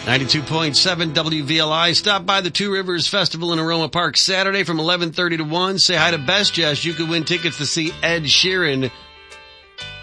92.7 WVLI. Stop by the Two Rivers Festival in Aroma Park Saturday from 11:30 to 1. Say hi to Best Jess. You could win tickets to see Ed Sheeran